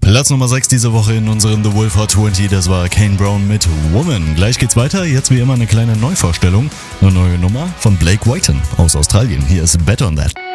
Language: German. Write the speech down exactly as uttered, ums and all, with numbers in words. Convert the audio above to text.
Platz Nummer sechs diese Woche in unseren The Wolf Hot zwanzig, das war Kane Brown mit Woman. Gleich geht's weiter, jetzt wie immer eine kleine Neuvorstellung, eine neue Nummer von Blake Whiten aus Australien. Hier ist Bet on That.